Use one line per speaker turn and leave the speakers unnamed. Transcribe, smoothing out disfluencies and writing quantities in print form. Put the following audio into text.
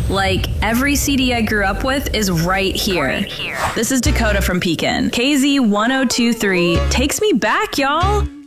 Like, every CD I grew up with is right here. This is Dakota from Pekin. KZ 1023 takes me back, y'all.